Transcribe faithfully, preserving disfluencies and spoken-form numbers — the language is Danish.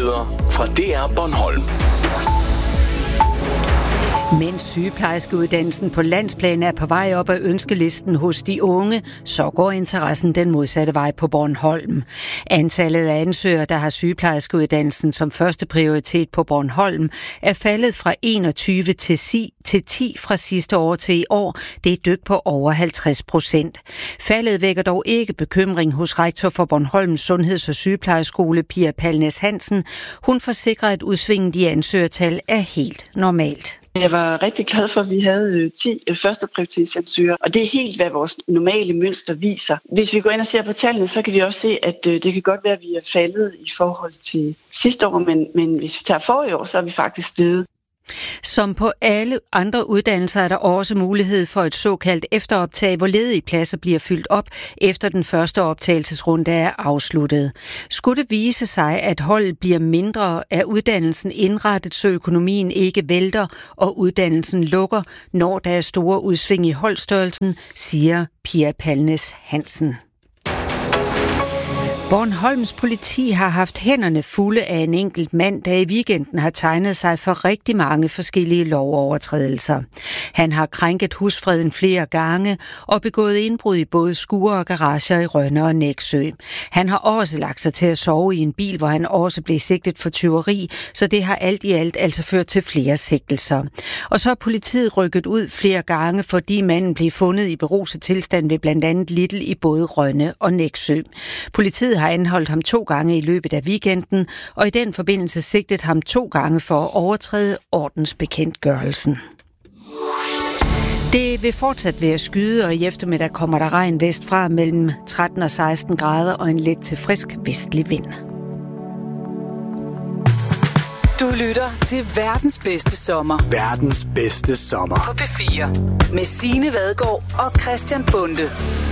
Nyheder fra D R Bornholm. Mens sygeplejerskeuddannelsen på landsplan er på vej op ad ønskelisten hos de unge, så går interessen den modsatte vej på Bornholm. Antallet af ansøgere, der har sygeplejerskeuddannelsen som første prioritet på Bornholm, er faldet fra enogtyve til ti fra sidste år til i år. Det er et dyk på over halvtreds procent. Faldet vækker dog ikke bekymring hos rektor for Bornholms Sundheds- og Sygeplejerskole, Pia Palnes Hansen. Hun forsikrer, at udsvinget i ansøgertal er helt normalt. Jeg var rigtig glad for, at vi havde ti første prioritetsansøgere, og det er helt, hvad vores normale mønster viser. Hvis vi går ind og ser på tallene, så kan vi også se, at det kan godt være, at vi er faldet i forhold til sidste år, men, men hvis vi tager forrige år, så er vi faktisk steget. Som på alle andre uddannelser er der også mulighed for et såkaldt efteroptag, hvor ledige pladser bliver fyldt op, efter den første optagelsesrunde er afsluttet. Skulle det vise sig, at holdet bliver mindre, er uddannelsen indrettet, så økonomien ikke vælter, og uddannelsen lukker, når der er store udsving i holdstørrelsen, siger Pia Palnes Hansen. Bornholms politi har haft hænderne fulde af en enkelt mand, der i weekenden har tegnet sig for rigtig mange forskellige lovovertrædelser. Han har krænket husfreden flere gange og begået indbrud i både skure og garager i Rønne og Nexø. Han har også lagt sig til at sove i en bil, hvor han også blev sigtet for tyveri, så det har alt i alt altså ført til flere sigtelser. Og så er politiet rykket ud flere gange, fordi manden blev fundet i beruset tilstand ved blandt andet Lidl i både Rønne og Nexø. Politiet har anholdt ham to gange i løbet af weekenden, og i den forbindelse sigtet ham to gange for at overtræde ordensbekendtgørelsen. Det vil fortsat være skyde, og i eftermiddag kommer der regn vestfra mellem tretten og seksten grader og en let til frisk vestlig vind. Du lytter til verdens bedste sommer. Verdens bedste sommer. På P fire. Med Signe Vadgaard og Christian Bonde.